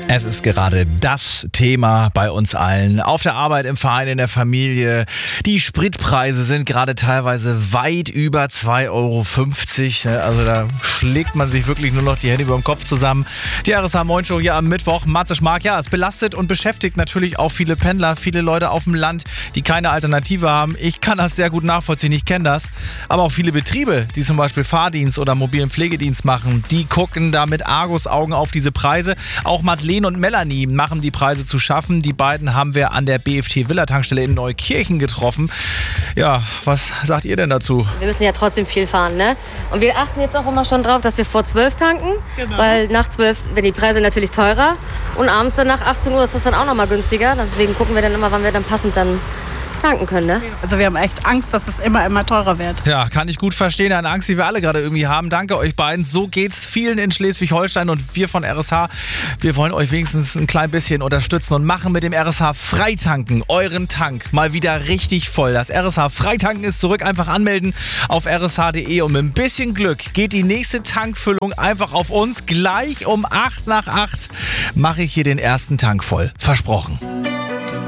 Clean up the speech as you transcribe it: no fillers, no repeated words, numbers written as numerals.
Es ist gerade das Thema bei uns allen. Auf der Arbeit, im Verein, in der Familie. Die Spritpreise sind gerade teilweise weit über 2,50 €. Also da schlägt man sich wirklich nur noch die Hände über dem Kopf zusammen. Die RSH Moin Show hier am Mittwoch. Matze Schmark, ja, es belastet und beschäftigt natürlich auch viele Pendler, viele Leute auf dem Land, die keine Alternative haben. Ich kann das sehr gut nachvollziehen, ich kenne das. Aber auch viele Betriebe, die zum Beispiel Fahrdienst oder mobilen Pflegedienst machen, die gucken da mit Argusaugen auf diese Preise. Auch Madeleine und Melanie machen die Preise zu schaffen. Die beiden haben wir an der BFT Villa Tankstelle in Neukirchen getroffen. Ja, was sagt ihr denn dazu? Wir müssen ja trotzdem viel fahren, ne? Und wir achten jetzt auch immer schon drauf, dass wir vor 12 tanken. Genau. Weil nach 12 werden die Preise natürlich teurer. Und abends dann nach 18 Uhr ist das dann auch nochmal günstiger. Deswegen gucken wir dann immer, wann wir dann passend dann tanken können, ne? Also wir haben echt Angst, dass es immer teurer wird. Ja, kann ich gut verstehen. Eine Angst, die wir alle gerade irgendwie haben. Danke euch beiden. So geht's vielen in Schleswig-Holstein und wir von RSH, wir wollen euch wenigstens ein klein bisschen unterstützen und machen mit dem RSH Freitanken euren Tank mal wieder richtig voll. Das RSH Freitanken ist zurück. Einfach anmelden auf rsh.de und mit ein bisschen Glück geht die nächste Tankfüllung einfach auf uns. Gleich um 8 nach 8 mache ich hier den ersten Tank voll. Versprochen.